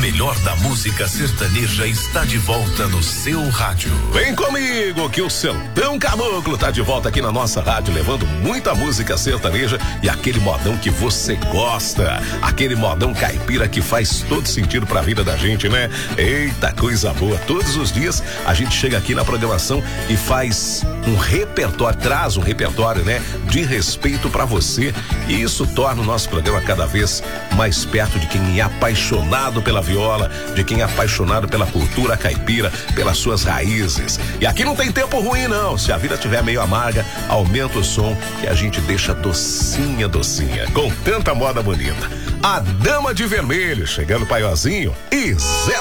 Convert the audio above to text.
melhor da música sertaneja está de volta no seu rádio. Vem comigo que o Sertão Caboclo tá de volta aqui na nossa rádio, levando muita música sertaneja e aquele modão que você gosta, aquele modão caipira que faz todo sentido pra vida da gente, né? Eita, coisa boa. Todos os dias a gente chega aqui na programação e faz um repertório, traz um repertório, né? De respeito pra você, e isso torna o nosso programa cada vez mais perto de quem é apaixonado pela viola, de quem é apaixonado pela cultura caipira, pelas suas raízes. E aqui não tem tempo ruim não, se a vida estiver meio amarga, aumenta o som que a gente deixa docinha, com tanta moda bonita. A Dama de Vermelho, chegando Paiozinho e Zé